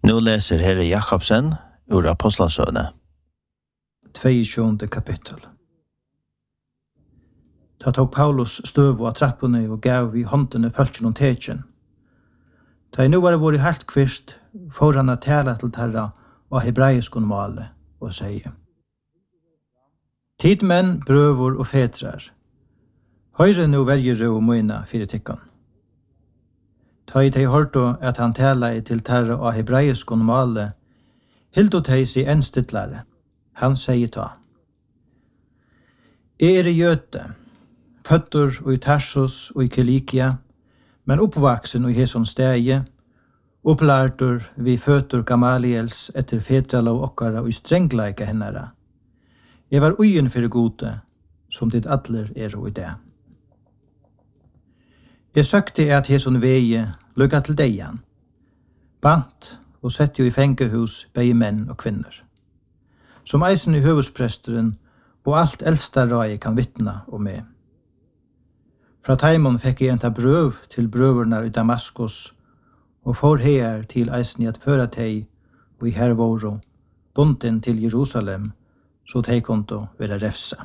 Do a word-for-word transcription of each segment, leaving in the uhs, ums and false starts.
Nu läser Herre Jakobsen ur Apostlasøvne. tjuende kapittel. Da tok Paulus støv av trappene og gav i håndene følgen og tekjen. Da jeg nu var vår i helt kvist, får han å tale til terra og hebraiskon male og sier: Tid menn, brøver og fetrar, høyre nu velger ro møyna fyrir tikkan. Ta i teg hørto at han tala til terra og hebraiskon male, hildo teg si en stittlare. Han sier ta: Jeg er i Jøte, føtter og i Tarsus og i Kilikia, men oppvaksen og i Heson stege, opplærtur vi føtter Gamaliels etter fetrala og okkara og i strengleika hennara. Jeg var ugen fyrir gode, som dit atler er og i det. Jeg søkte at Heson veie lukka til deian, bant og sette jo i fengehus begge menn og kvinner, som eisen i høvespresteren og alt eldsta rai kan vittna om meg. Fra Taimon fikk jeg enta brøv til brøvernar i Damaskus, og for her til eisen i at føra teg og i hervåro, bunden til Jerusalem, så teg konto være refsa.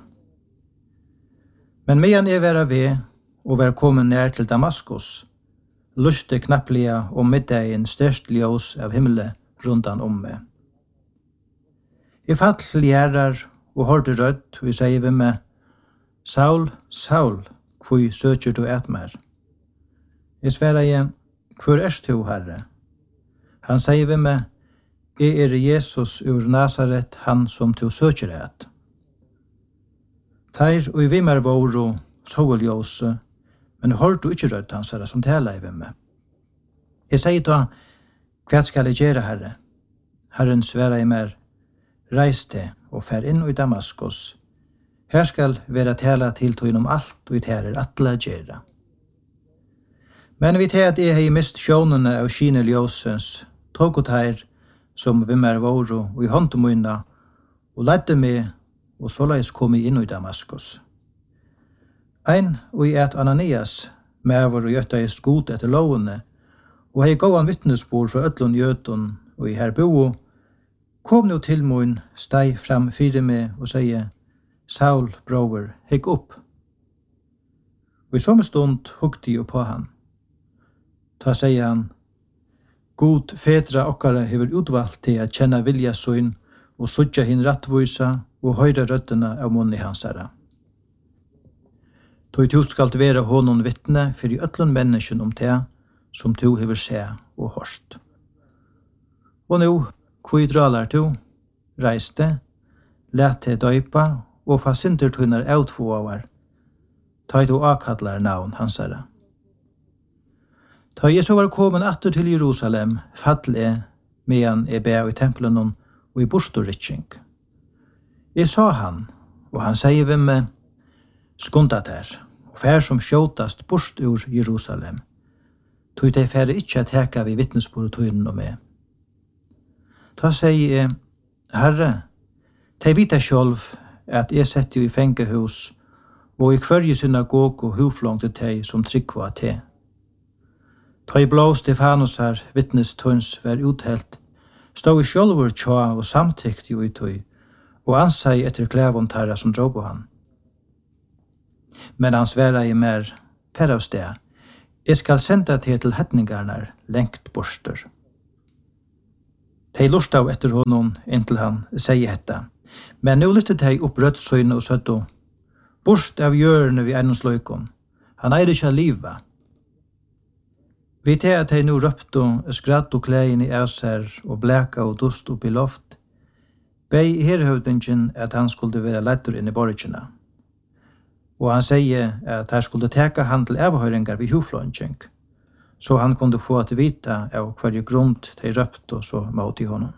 Men medan jeg vera ved og var kommet nær til Damaskus, luste knapplega om middagen størst ljós av himmelen rundan om meg. Jeg fall til gjerrar og hørte rødt, og jeg sier ved meg: Saul, Saul, hvor søker du et mer? Jeg sverre jeg: Hvor er du, Herre? Han sier ved meg: Jeg er Jesus ur Nazaret, han som du søker et. Teir og i vimmer våro soveljåse, men hørte du ikke rødt hans herre som taler ved meg. Jeg sier da: Hva skal jeg gjøre, Herre? Herren sverre jeg mer: Reis til og fær inn i Damaskus. Her skal være tala til tog om alt og i terer atle gjøre. Men vi tar at jeg har mist sjånene av skine ljøsens, tog og teir som vimmer våro og i håndtomøyna, og leidde meg, og såleis kom jeg inn i Damaskus. Ein og i et Ananias, mever og gjøtta jeg skot etter lovene, og hei gåan vittnesbord fra ødlun gjøtun og i her bo, kom nu til mun, steg fram fyrir meg og sier: Saul, bror, hekk opp. Og i samme stund hukte jeg på han. Ta sier han: God fetra okkara hever utvalgt til at kjenna vilja søyn og suttja hin rattvisa og høyra røttena av munni hans herra. Tog tu skalt vera honon vittne fyrir i öllun menneskjen om te som tu hever se og hørst. Og nu, hvor dralar tu? Reiste, let te døypa og fa sinter tunnar outfoavar. Ta du akadlar navn hans herra. Ta jeg så var kommet atter til Jerusalem, fall jeg, medan jeg be i tempelen og i bostorritjeng. Jeg sa han, og han sier ved meg: Skunda der, og fær som skjåtast bort ur Jerusalem. Tog de færre ikkje at heka vi vittnesbord og tøynen og meg. Ta sier jeg: Herre, de vita sjolv at jeg setter i fengehus, og i kvarje synagog og huflong til de som tryggva til. Ta i blå Stefanus her vittnestøns var uthelt, stod i sjolvur tja og samtikt jo i tøy, og ansei etter klævon tarra som drog på han. Men han sværa i mer, per av sted: Jeg skal senda til til hetningarnar lengt borster. De lust av etter honom inntil han sier hetta. Men nu lytte de opp rødsøyne og søtto: Borst av hjørne vi eiendomsløykon, han eier ikke liva. Vi tar at de nu røpte og skratt og klægen i æsher og blæka og dust opp i loft, bei herhøvdingen at han skulle være lettur inn i borgina. Og han sier at han skulle teka han til avhøringar vid hufløngjeng, så han kunde få at vita av hver grunn de røpte og så mot i honom.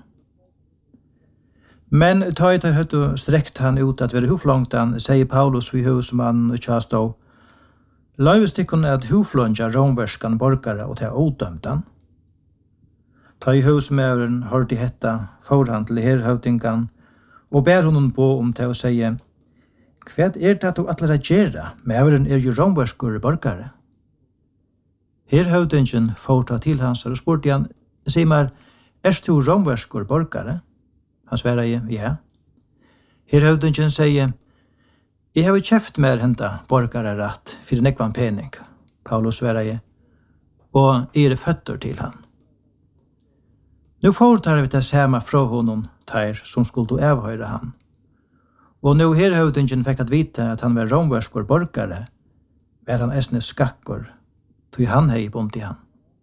Men ta i tar høtt og strekt han ut at være hufløngtan, sier Paulus vid husmannen og tjastå: Løyvestikkun at hufløngja romverskan borgare og ta odømtan. Ta i husmævren hørte hetta, for han til herhøvdingan, og ber honom på om til å sige: Hva er det du atler å gjøre? Mævren er jo romverskur borgare. Herhøvdingen får ta til hans og spurte han: Sier meg, Erst du romverskor borgare? Han svarar ja. Her høvdingen sier, jeg har kjeft mer henta borgare rett for nekvan pening. Paulus svarar og er føtter til han. Nu foretar vi det samme fra honom ter som skulle avhøyre han. Og nu her høvdingen fikk at vite at han var romverskor borgare, var han esne skakkor, tog han hei bont i han.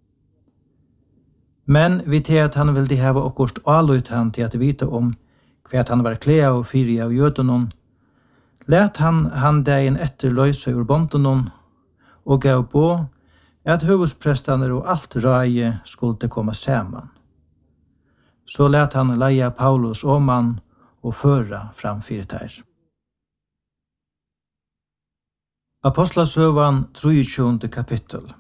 Men vi til at han ville hava okkurst alut han til at vite om hva han var klea og fyri av jødonon, let han han dagen etter løyse ur bontonon og gav på at høvusprestaner og alt røye skulle komme saman. Så let han leia Paulus og mann og føra framfyr der. Apostlasøvan tjuende kapittel.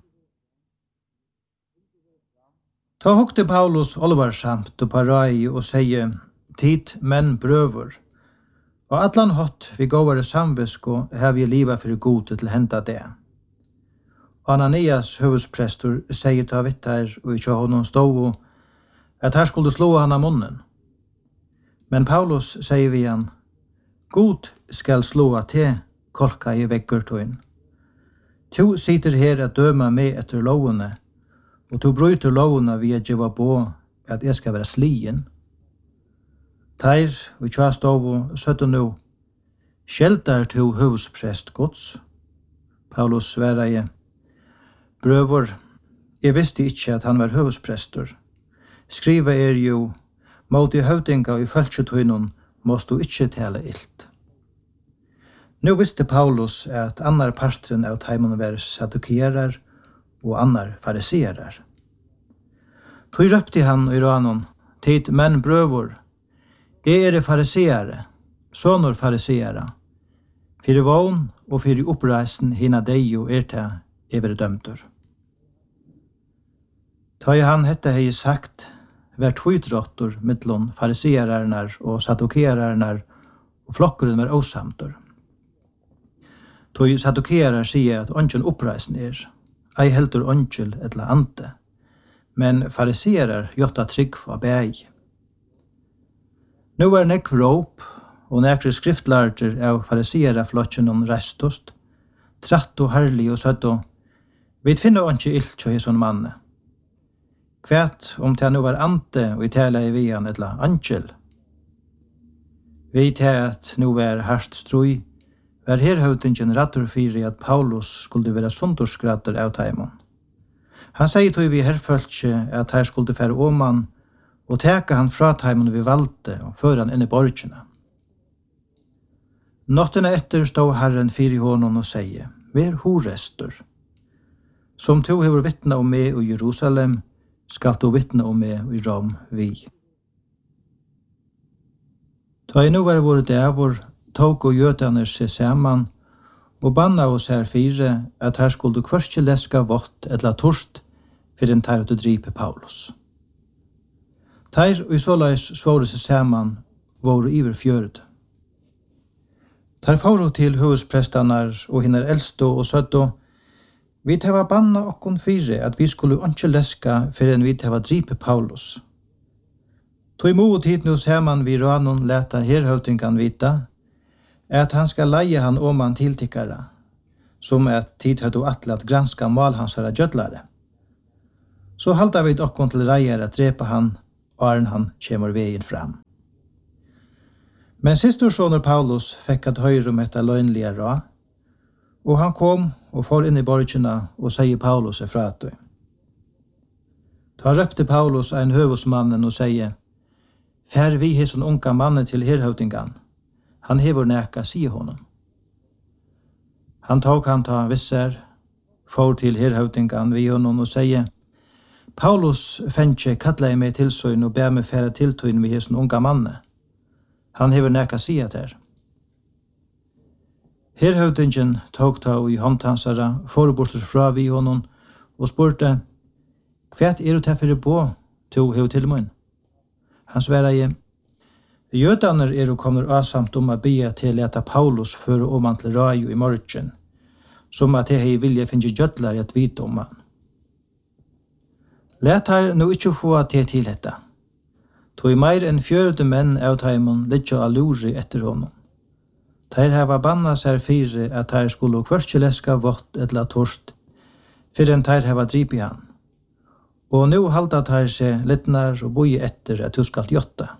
Ta hokte Paulus olvarsamt og parai og sier, tid menn brøver, og atlan hot vi gåvare samvisko hev vi liva for gode til henta det. Ananias høvusprestor sier ta vittar og ikkje honom stå at her skulle slå han av munnen. Men Paulus sier vi han, god skal slå at te kolka i vekkurtøyn. Tu sitter her at døma meg etter lovene, og tu bryter lovene vi er djeva på at jeg skal være slien. Teir, vi tja stov og søtte nu, skjeldar tu husprest gods. Paulus svarar, brøver, jeg visste ikke at han var husprestor. Skriva er jo, mot i høvdinga i følgetøynon måst du ikke tale ilt. Nu visste Paulus at annar pastren av taimon var sadukerar og annar fariserar. Tog røpte han i ranon, tid menn brøver, jeg er fariseare, sonor fariseara, fyrir vogn og fyrir oppreisen hina deg og er til evre dømter. Ta i han hette hei sagt, vær tvøytrottor mittlon fariseararnar og sadukerarnar og flokkeren var åsamtor. Tog sadukerar sier at ongen oppreisen er, ei heldur ongel etla ante, men fariserar jotta trygg av bæg. Nu var nekv råp, og nekre skriftlarter av fariseara flotjen restost, tratt og herlig og søtt og vi finner ikke ilt til hesson manne. Kvært om det nu var ante og i tala i vian etla angel. Vi til at nu var harst strui, var herhøvdingen rattur fyrir at Paulus skulle være sundurskratter av taimon. Han sier tog vi herfølge at her skulle fære åman og teka han fra taimon vi valgte og føre han inn i borgene. Nottene etter stod Herren fyrir honom og sier, «Vær horestor. Som to hever vittna om meg i Jerusalem, skal du vittna om meg i Rom vi.» Ta i nu var våre dævor, tog og jødane seg saman, og banna oss her fire at her skulle du kvørstje leska vått etla torst for en tar å dripe Paulus. Teir og i såleis svåre seg saman våre iver fjørd. Tar faro til husprestanar og hinner eldstå og søttå, vi teva banna okkon fire at vi skulle ikke leska for en vi teva dripe Paulus. Tog imot hit nu saman vi ranon leta herhøvdingan vita, at han skal leie han om han tiltikkara, som at tid høyde atle at granska malhansara gjødlare. Så halda vi okkon til reier at drepa han, og han kjemur veien fram. Men sistorssoner Paulus fikk at høyre om etter løgnlige ra, og han kom og får inn i borgina og sier Paulus er fratøy. Ta røpte Paulus en høvusmannen og sier, «Fær vi hesson unga mannen til herhøvdingan, han hever næka, sier honom. Han tok han ta visser, får til herhøvdingan vi honom og sier, Paulus fennkje kattla i meg tilsøyn og ber meg fære tiltøyn vi hesson unga mannen. Han hever næka sia der. Herhøvdingen tok ta i håndtansara, forbostes fra vi honom, og spurte, «Kvært er du til fyrir på, to hev til mun?» Han svarar i, «Jødaner er og kommer asamt om å bia til at Paulus fører om han til rajo i morgen, som at jeg vilja finne gjødlar i at vite om han. Let her nå ikke få til til dette. tog meir enn fjørde menn av taimon lidja av luri etter honom. Teir hava banna seg fire at teir skulle kvørstje leska vått etla torst, fyrir enn teir hava dripi han. Og nu halda teir seg littnar og boi etter at du skalt jotta.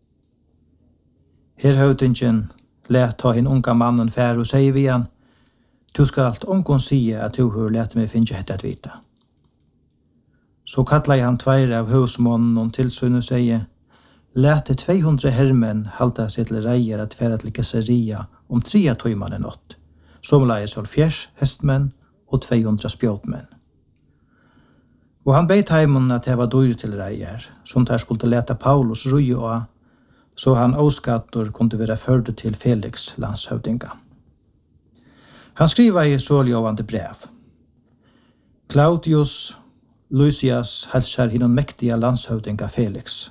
Her høvdingen let ta hin unga mannen fær og sier vi han, du skalt ongon sige at du hur let meg finne hette at vita. Så kallar han tveir av husmånen og tilsyn og sier, lete tvehundra hermenn halda seg til reier at færa til Caesarea om trea tøyman en nått, som leies av fjers hestmenn og tvehundra spjåtmenn. Og han beit heimon at det var dyr til reier, som der skulle leta Paulus ruje av, så han åskattor kunde være ført til Felix landshövdinga. Han skriva i såljåvande brev. Claudius Lysias hälsar hinon mäktiga landshövdinga Felix.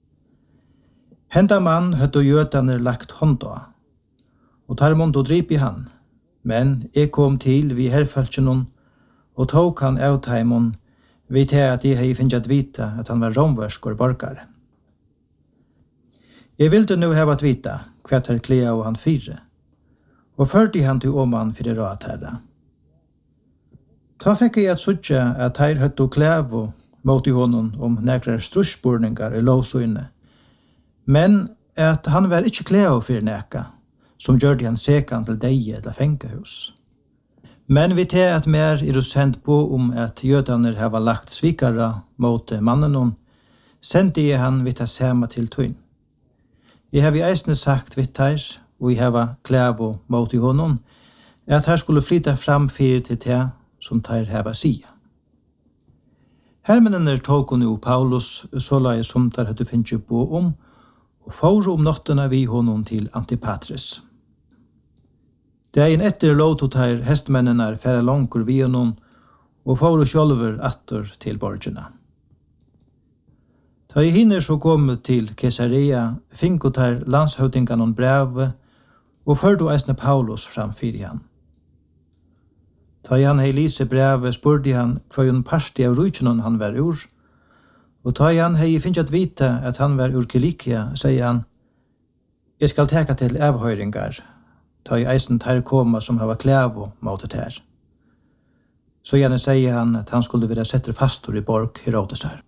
Henda mann høtto jötaner lagt hånda, og tar månd og drip i han, men jeg kom til vi herfølsjonon, og tog han av taimon, vi til at jeg hei finnjat vita at han var romverskor borgare. Jeg ville nu heva at vita hva her klea og han fire, og førte han til oman fyrir rat herra. Ta fikk jeg at sutja at her høtto klevo mot i honom om nekrar strussborningar i lovsøyne, men at han var ikkje klevo fyrir neka, som gjør han sekan til deie eller fengahus. Men vi til at mer er sendt på om at jødaner hava lagt svikara mot mannen, sendte jeg han vitt hans hema til tøyn. Jeg har i eisne sagt vitt her, og jeg hava klevo mot i honom, at her skulle flytta fram fyrir til te som tar hava sia. Hermennene tog nu Paulus så la jeg som der hadde finnje på om, og for om nottena vi honom til Antipatris. Det er en etter låtot her hestmennene færre langkur vi honom, og for sjølver atter til borgerna. Da jeg hinner så kom til Caesarea, finkot her landshøvdingan og brev, og førte eisne Paulus framfyr han. Da han hei lise brevet, spurte han hva en parti av rujtjenon han var ur, og da han hei finnjat vita at han var ur Kilikia, sier han, jeg skal teka til avhøyringar, da jeg eisen tar koma som hava klevo måtet her. Så gjerne sier han at han skulle være setter fastor i borg Herodes her.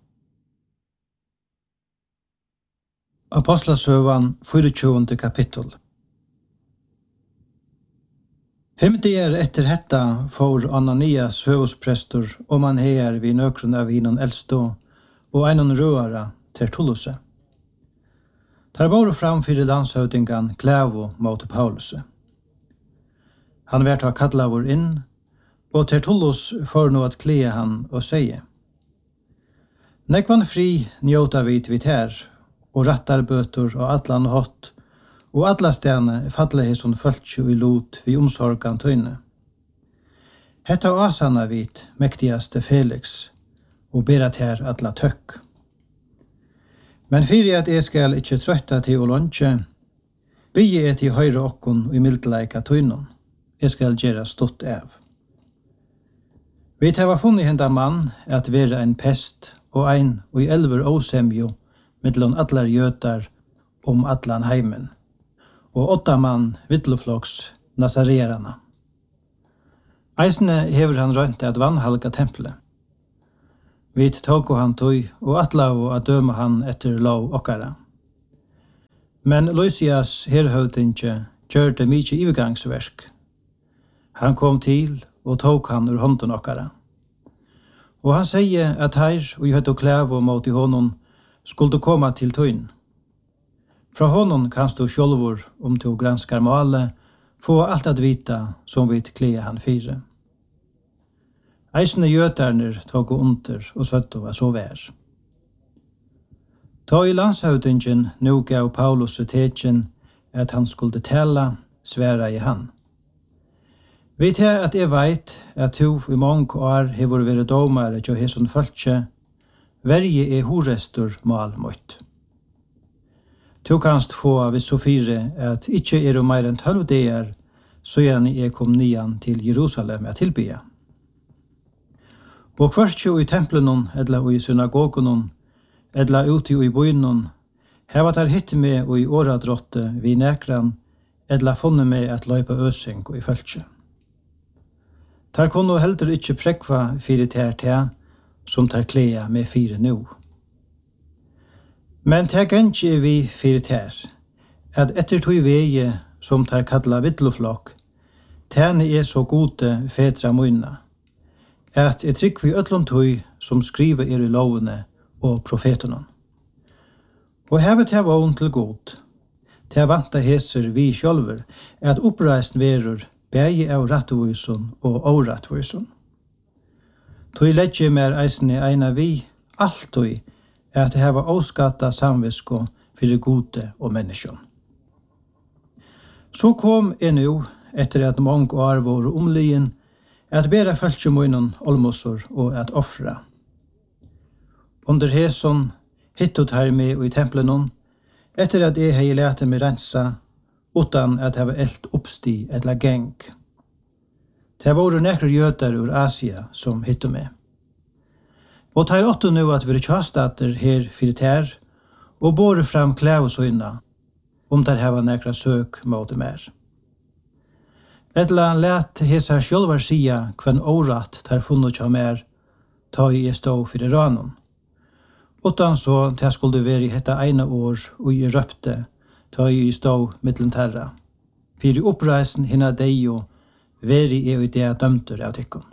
Apostlasøvan tjuende kapittel. Femte er etter hetta for Ananias høvesprestor om han heier vid nøkron av hinon eldstå og einon røara Tertulluse. Tar bare framfyrir landshøvdingan Klevo mot Paulus. Han vært av kallavor inn, og Tertullus får nå at klea han og sier, nekvan fri njóta vit vit her, og rattar bøtur og atlan hot, og alla stene falle hei som føltsju i lot vi omsorgan tøyne. Hetta asana vit mektigaste Felix, og berat her alla tøkk. Men fyrir at jeg skal ikkje trøtta til å lunsje, bygge jeg til høyre okkon i mildleika tøynon. Jeg skal gjøre stått av. Vi har funnet henda mann at være en pest og ein og i elver åsemjo mellom atlar jötar om atlan heimen, og åtta mann vittlofloks nazarerana. Eisne hever han rønt at vannhalga tempelet. Vi tåko han tøy og atlau at døma han etter lov okkara. Men Lysias herhøvdinge gjør det mykje ivergangsverk. Han kom til og tok han ur hånden okkara. Og han sier at her og i høtt og klæv og mot i honom skulle komma til tøyn. Fra honom kanst du sjølvor om du granskar male få alt at vita som vi klea han fire. Eisne jötarner tog under og søtt var så vær. Ta i landshøvdingen nu gav Paulus retetsjen at han skulle tala, sværa i han. Vet jeg at jeg veit at du i mange år hever vært domare til hesson følge, verje er horestor malmøyt. Du kanst få av så fire at ikkje er om mer enn tølv dager, så gjerne jeg kom nian til Jerusalem at tilbya. Og først jo i templen, eller i synagogen, eller ute i byen, Her var der hitt med og i åradrotte vi nekran edla funnet med at løypa øsing og i følge. Der kunne heldur ikkje prekva fire ter te, som tar klea med fire nu. Men te gentje vi fire ter, at etter tog veie som tar kalla vittloflokk, tene er så gode fedra munna, at et trykk vi ötlund tog som skriver er i lovene og profeterna. Og hevet te vogn til god, te vanta heser vi sjølver, at oppreisen verur bægi av rattvøyson og årattvøyson. Tog letje mer eisne eina vi, alltid, at heva åskatta samvisko fyrir gode og menneskjon. Så kom en nu, etter at mange år var omlyen, at bera følgemunnen olmosor og at offra. Under heson hittot her med i templenon, etter at jeg hei lete meg rensa, utan at hava eld oppsti etla geng. Det var nekrar jøtar ur Asia som hitto meg. Og tar åtto nu at vi er kjastater her fyrir ter, og bore fram klævsøyna, om der hava nekra søk mot mer. Etla let hesa sjølvar sia kvann årat tar funnet kja mer, ta i jeg stå fyrir ranon. Utan så til skulle veri hetta eina år og i røpte, ta i stå mittlen terra. Fyrir oppreisen hinna deio, veri er i det dømter av tikkun.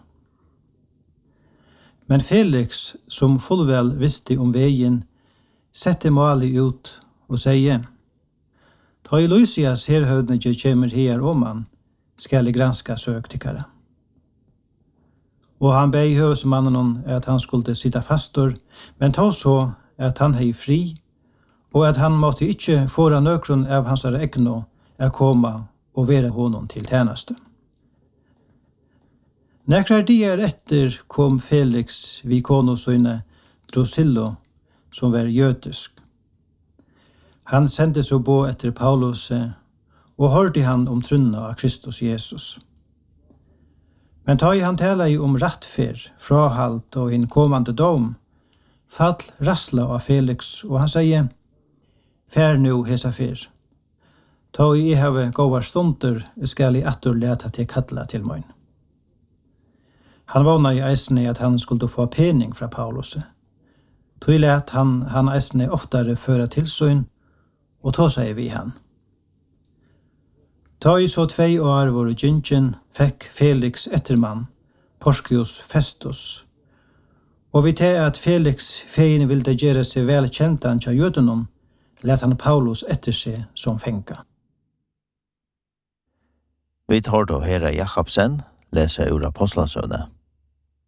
Men Felix, som fullvel visste om veien, sette Mali ut og sier, ta i Lysias herhøvdnege kjemer her om han, skal jeg granska søk tikkare. Og han bei høvesmannen at han skulle sitta fastor, men ta så at han hei fri, og at han måtte ikkje fåra nøkron av hans egno er koma og være honom til tjeneste. Nekrar dier etter kom Felix vi konosøyne Drusilla, som var jødisk. Han sendte så på etter Paulus, og hørte han om trunna av Kristus Jesus. Men ta i han tala i om rattfer, frahalt og en kommande dom, fall rassla av Felix, og han sier, fær nu hesa fyr. Ta i jeg have gåvar stunder, skal i attor leta til kalla til møyn. Han vana i eisne at han skulle få pening fra Paulus. Tog let han, han eisne oftare føra tilsyn, og ta seg vi han. Ta i så tvei år var gyngen, fekk Felix ettermann, Porcius Festus. Og vi til at Felix fein ville gjøre seg vel kjentan til jødenon, let han Paulus etter seg som fenga. Vi tar då Herre Jakobsen, lesa ur Apostlasøvne.